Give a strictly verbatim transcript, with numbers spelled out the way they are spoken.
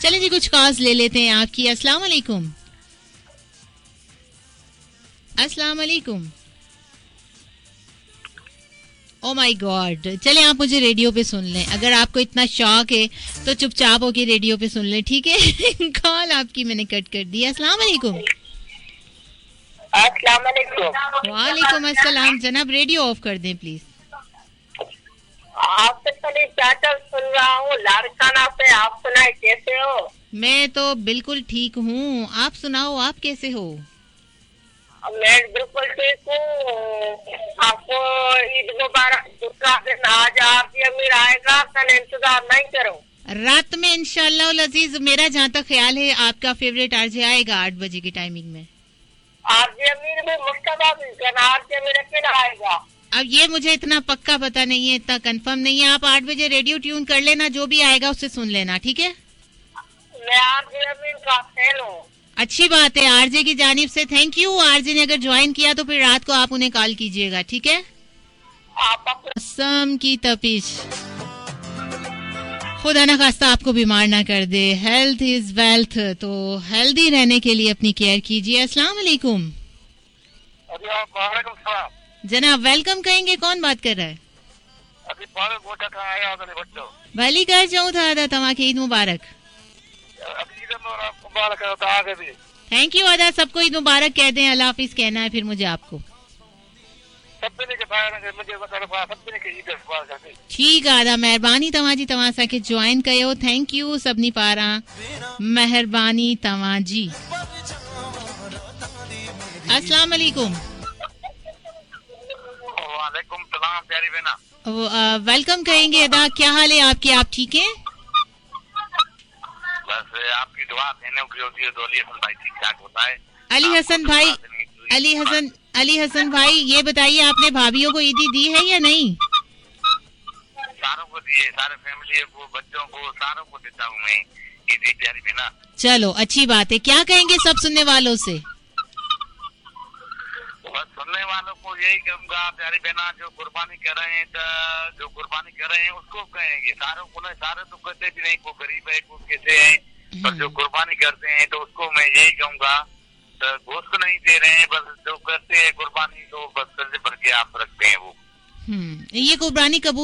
चलिए जी कुछ कॉल्स ले लेते हैं आपकी। अस्सलाम वालेकुम। अस्सलाम वालेकुम। ओ माय गॉड, चले आप मुझे रेडियो पे सुन लें। अगर आपको इतना शौक है तो चुपचाप होके रेडियो पे सुन लें, ठीक है। कॉल आपकी मैंने कट कर दी। अस्सलाम वालेकुम। अस्सलाम वालेकुम। वालेकुम अस्सलाम। जनाब रेडियो ऑफ कर दें प्लीज। आपसे खाली चाचा सुन रहा हूँ, लारकाना पे। आप सुनाए कैसे हो? मैं तो बिल्कुल ठीक हूँ, आप सुनाओ आप कैसे हो? मैं बिल्कुल ठीक हूँ। आपको ईद मुबारक। दूसरा दिन आज आपकी अमीर आएगा, कल इंतजार नहीं करो। रात में इंशाल्लाह उल अजीज। मेरा जहाँ तक ख्याल है आपका फेवरेट आरजे आएगा आठ बजे की टाइमिंग में। आरजे अमीर भी मुश्तबा भी करना, आरजे अमीर अकेला आएगा। अब ये मुझे इतना पक्का पता नहीं है, इतना कंफर्म नहीं है। आप आठ बजे रेडियो ट्यून कर लेना, जो भी आएगा उससे सुन लेना, ठीक है? मैं आरजे अमीर का फैन हूँ। अच्छी बात है, आरजे की जानिब से थैंक यू। आरजे ने अगर ज्वाइन किया तो फिर रात को आप उन्हें कॉल कीजिएगा, ठीक है? आप मौसम की तपिश, खुदा ना खास्ता आपको बीमार ना कर दे। हेल्थ इज वेल्थ, तो हेल्दी रहने के लिए अपनी केयर कीजिए। अस्सलाम वालेकुम। जनाब वेलकम कहेंगे, कौन बात कर रहा है? भली कर जाऊँ था तमाके ईद मुबारक। थैंक यू अदा, सबको ईद मुबारक कह दें। अल्लाह हाफिज कहना है फिर मुझे आपको। ठीक है आदा, मेहरबानी तवाजी तवासा के ज्वाइन कयो। थैंक यू सभनी पारा, मेहरबानी तवाजी। अस्सलाम वालेकुम। वालेकुम सलाम प्यारी बहना। वेलकम कहेंगे अदा, क्या हाल है आपके? आप ठीक हैं? बस आपकी दुआ बहनों की होती है तो अली हसन भाई ठीक ठाक होता है। अली हसन भाई, अली हसन अली हसन भाई ये बताइए आपने भाभीियों को ईदी दी है या नहीं? सारों को दिए, सारे फैमिली को, बच्चों को, सारों को देता हूँ मैं ईदी प्यारी बहना। चलो अच्छी बात है। क्या कहेंगे सब सुनने वालों से? बस सुनने वालों को यही कहूँगा प्यारी बहना, जो कुर्बानी कर रहे हैं जो कुर्बानी कर रहे हैं उसको कहेंगे। सारों को नहीं, सारे तो कहते भी नहीं, को गरीब है को कैसे है, पर जो कुर्बानी करते हैं तो उसको मैं यही कहूँगा, तो गोश्त नहीं दे रहे हैं, बस जो करते हैं कुर्बानी तो बस कर्ज भर के आप रखते हैं वो। हम्म, ये कुर्बानी कबूल